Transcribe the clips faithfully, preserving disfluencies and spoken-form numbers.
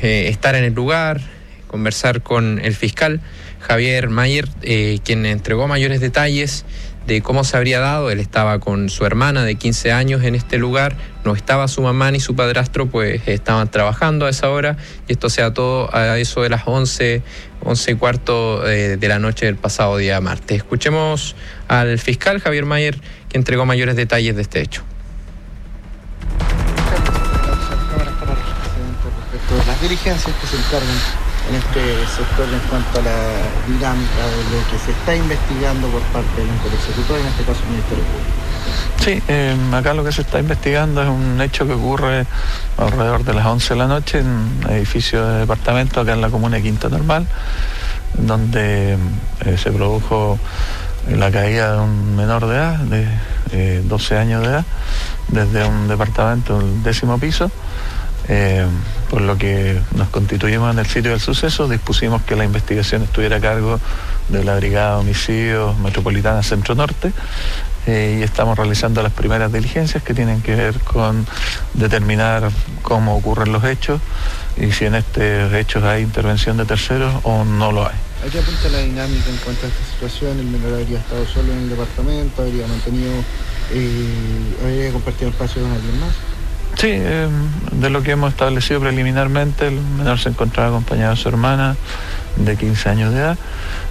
eh, estar en el lugar, conversar con el fiscal Javier Mayer, eh, quien entregó mayores detalles de cómo se habría dado. Él estaba con su hermana de quince años en este lugar, no estaba su mamá ni su padrastro, pues estaban trabajando a esa hora, y esto se da todo a eso de las once, once y cuarto eh, de la noche del pasado día martes. Escuchemos al fiscal Javier Mayer, que entregó mayores detalles de este hecho. Respecto de las diligencias que se encargan en este sector en cuanto a la dinámica de lo que se está investigando por parte del Interejecutor, en este caso el Ministerio Público. Sí, eh, acá lo que se está investigando es un hecho que ocurre alrededor de las once de la noche en un edificio de departamento acá en la comuna de Quinta Normal, donde eh, se produjo la caída de un menor de edad, de eh, doce años de edad, desde un departamento del décimo piso. Eh, por lo que nos constituimos en el sitio del suceso, dispusimos que la investigación estuviera a cargo de la Brigada de Homicidios Metropolitana Centro Norte, eh, y estamos realizando las primeras diligencias que tienen que ver con determinar cómo ocurren los hechos y si en estos hechos hay intervención de terceros o no lo hay. ¿A qué apunta la dinámica en cuanto a esta situación? ¿El menor habría estado solo en el departamento? ¿Habría mantenido, eh, habría compartido espacio con alguien más? Sí, eh, de lo que hemos establecido preliminarmente, el menor se encontraba acompañado de su hermana de quince años de edad,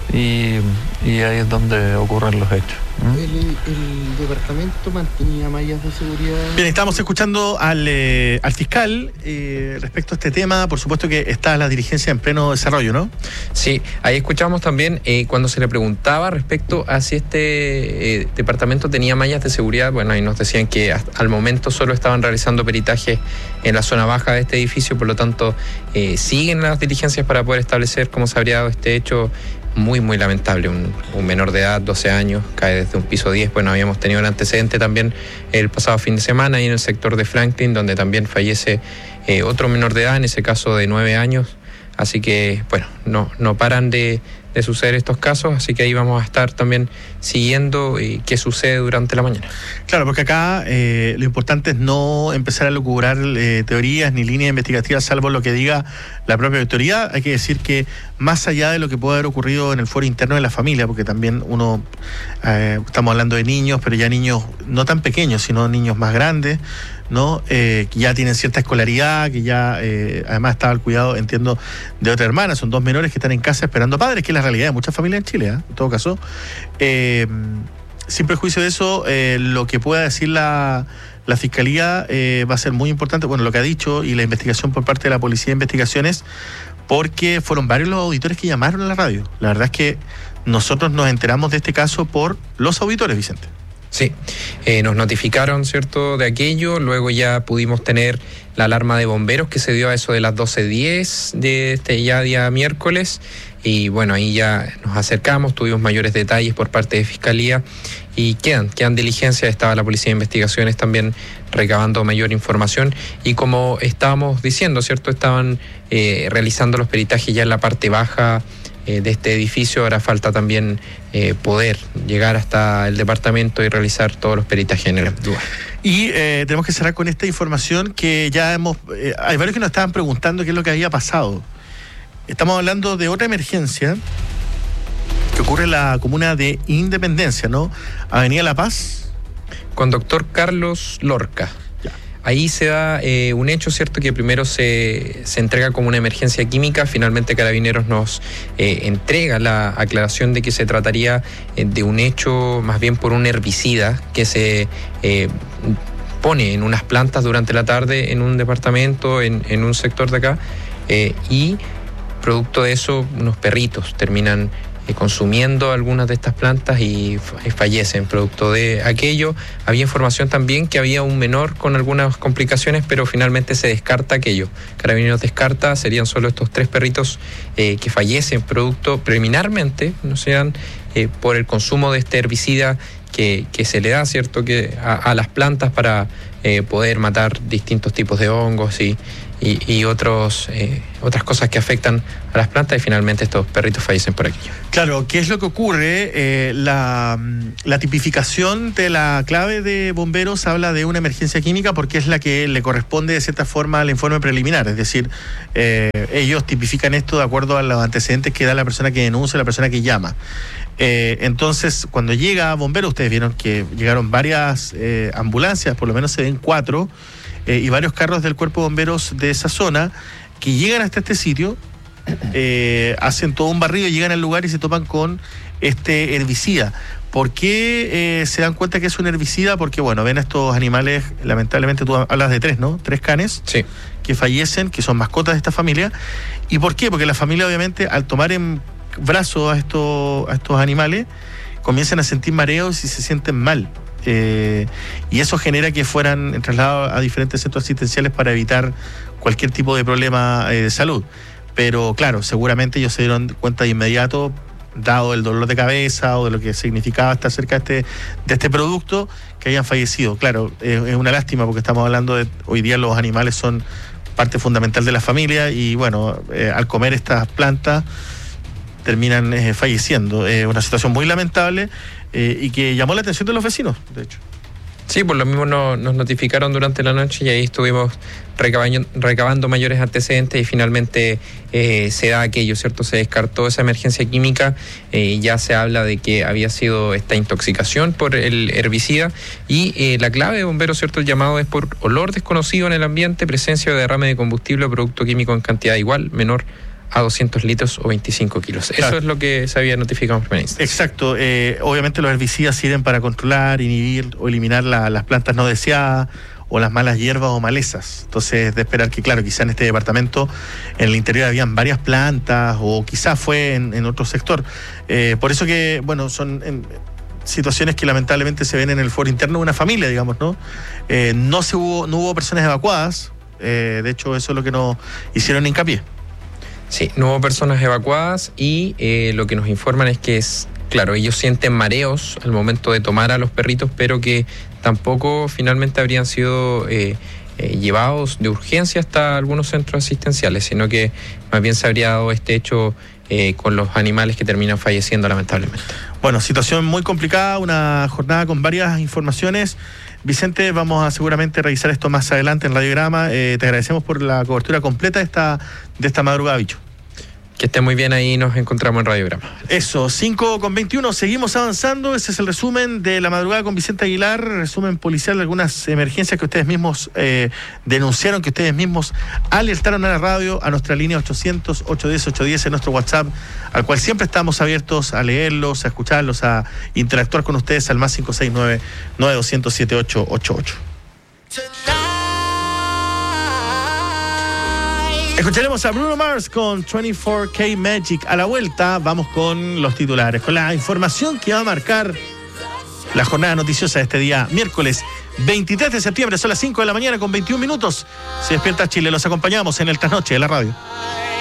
y, y ahí es donde ocurren los hechos. ¿Mm? ¿El, el departamento mantenía mallas de seguridad? Bien, estamos escuchando al, eh, al fiscal eh, respecto a este tema. Por supuesto que está la diligencia en pleno desarrollo, ¿no? Sí, ahí escuchamos también eh, cuando se le preguntaba respecto a si este eh, departamento tenía mallas de seguridad. Bueno, ahí nos decían que hasta al momento solo estaban realizando peritajes en la zona baja de este edificio, por lo tanto eh, siguen las diligencias para poder establecer cómo se habría dado este hecho. Muy, muy lamentable, un, un menor de edad, doce años, cae desde un piso diez. Bueno, habíamos tenido el antecedente también el pasado fin de semana ahí en el sector de Franklin, donde también fallece eh, otro menor de edad, en ese caso de nueve años. Así que, bueno, no, no paran de, de suceder estos casos, así que ahí vamos a estar también siguiendo eh, qué sucede durante la mañana. Claro, porque acá eh, lo importante es no empezar a lucubrar eh, teorías ni líneas investigativas, salvo lo que diga la propia autoridad. Hay que decir que más allá de lo que puede haber ocurrido en el foro interno de la familia, porque también uno, eh, estamos hablando de niños, pero ya niños no tan pequeños, sino niños más grandes, ¿no? Eh, que ya tienen cierta escolaridad, que ya eh, además estaba al cuidado, entiendo, de otra hermana. Son dos menores que están en casa esperando padres, que es la realidad de muchas familias en Chile, ¿eh? En todo caso. Eh, sin prejuicio de eso, eh, lo que pueda decir la, la Fiscalía eh, va a ser muy importante, bueno, lo que ha dicho, y la investigación por parte de la Policía de Investigaciones, porque fueron varios los auditores que llamaron a la radio. La verdad es que nosotros nos enteramos de este caso por los auditores, Vicente. Sí, eh, nos notificaron, ¿cierto?, de aquello. Luego ya pudimos tener la alarma de bomberos que se dio a eso de las doce diez de este ya día miércoles. Y bueno, ahí ya nos acercamos, tuvimos mayores detalles por parte de Fiscalía y quedan, quedan diligencias. Estaba la Policía de Investigaciones también recabando mayor información. Y como estábamos diciendo, ¿cierto?, estaban eh, realizando los peritajes ya en la parte baja Eh, de este edificio. Ahora falta también eh, poder llegar hasta el departamento y realizar todos los peritajes en el lugar. Y eh, tenemos que cerrar con esta información que ya hemos... Eh, hay varios que nos estaban preguntando qué es lo que había pasado. Estamos hablando de otra emergencia que ocurre en la comuna de Independencia, ¿no? Avenida La Paz. Con doctor Carlos Lorca. Ahí se da eh, un hecho, ¿cierto?, que primero se, se entrega como una emergencia química. Finalmente Carabineros nos eh, entrega la aclaración de que se trataría eh, de un hecho más bien por un herbicida que se eh, pone en unas plantas durante la tarde en un departamento, en, en un sector de acá, eh, y producto de eso unos perritos terminan Eh, consumiendo algunas de estas plantas y fallecen producto de aquello. Había información también que había un menor con algunas complicaciones, pero finalmente se descarta aquello. Carabineros descarta, serían solo estos tres perritos eh, que fallecen producto preliminarmente, no sean eh, por el consumo de este herbicida que, que se le da, ¿cierto?, que a, a las plantas para eh, poder matar distintos tipos de hongos y, y, y otros, eh, otras cosas que afectan a las plantas y finalmente estos perritos fallecen por aquello. Claro, ¿qué es lo que ocurre? Eh, la, la tipificación de la clave de bomberos habla de una emergencia química porque es la que le corresponde de cierta forma al informe preliminar, es decir, eh, ellos tipifican esto de acuerdo a los antecedentes que da la persona que denuncia, la persona que llama. Eh, entonces, cuando llega a bomberos, ustedes vieron que llegaron varias eh, ambulancias, por lo menos se ven cuatro, eh, y varios carros del cuerpo de bomberos de esa zona que llegan hasta este sitio, eh, hacen todo un barrido, llegan al lugar y se topan con este herbicida. ¿Por qué eh, se dan cuenta que es un herbicida? Porque, bueno, ven a estos animales, lamentablemente tú hablas de tres, ¿no? Tres canes sí. que fallecen, que son mascotas de esta familia. ¿Y por qué? Porque la familia, obviamente, al tomar en brazos a estos, a estos animales, comienzan a sentir mareos y se sienten mal. Eh, y eso genera que fueran trasladados a diferentes centros asistenciales para evitar cualquier tipo de problema eh, de salud. Pero claro, seguramente ellos se dieron cuenta de inmediato, dado el dolor de cabeza o de lo que significaba estar cerca de este, de este producto, que hayan fallecido. Claro, eh, es una lástima porque estamos hablando de, hoy día los animales son parte fundamental de la familia y bueno, eh, al comer estas plantas terminan eh, falleciendo. Es eh, una situación muy lamentable eh, y que llamó la atención de los vecinos, de hecho. Sí, por lo mismo no, nos notificaron durante la noche y ahí estuvimos recabando, recabando mayores antecedentes y finalmente eh, se da aquello, ¿cierto? Se descartó esa emergencia química, eh, ya se habla de que había sido esta intoxicación por el herbicida y eh, la clave de bomberos, ¿cierto? El llamado es por olor desconocido en el ambiente, presencia de derrame de combustible o producto químico en cantidad igual, menor a doscientos litros o veinticinco kilos. Claro. Eso es lo que se había notificado en primera instancia. Exacto. Eh, obviamente los herbicidas sirven para controlar, inhibir o eliminar la, las plantas no deseadas o las malas hierbas o malezas. Entonces, de esperar que, claro, quizá en este departamento, en el interior habían varias plantas o quizás fue en, en otro sector. Eh, por eso que, bueno, son en, situaciones que lamentablemente se ven en el foro interno de una familia, digamos, ¿no? Eh, no, se hubo, no hubo personas evacuadas. Eh, de hecho, eso es lo que nos hicieron hincapié. Sí, no hubo personas evacuadas y eh, lo que nos informan es que es, claro, ellos sienten mareos al momento de tomar a los perritos, pero que tampoco finalmente habrían sido eh, eh, llevados de urgencia hasta algunos centros asistenciales, sino que más bien se habría dado este hecho eh, con los animales que terminan falleciendo lamentablemente. Bueno, situación muy complicada, una jornada con varias informaciones. Vicente, vamos a seguramente revisar esto más adelante en Radiograma. Eh, te agradecemos por la cobertura completa de esta, de esta madrugada, bicho. Que esté muy bien, ahí nos encontramos en Radiograma. Eso, cinco con veintiuno, seguimos avanzando. Ese es el resumen de la madrugada con Vicente Aguilar, resumen policial de algunas emergencias que ustedes mismos eh, denunciaron, que ustedes mismos alertaron a la radio, a nuestra línea ochocientos, ochocientos diez, ochocientos diez en nuestro WhatsApp, al cual siempre estamos abiertos a leerlos, a escucharlos, a interactuar con ustedes al más cinco seis nueve, nueve dos cero cero, siete ocho ocho ocho. Escucharemos a Bruno Mars con veinticuatro K Magic. A la vuelta vamos con los titulares, con la información que va a marcar la jornada noticiosa de este día, miércoles veintitrés de septiembre. Son las cinco de la mañana con veintiún minutos. Se despierta Chile, los acompañamos en el Trasnoche de la radio.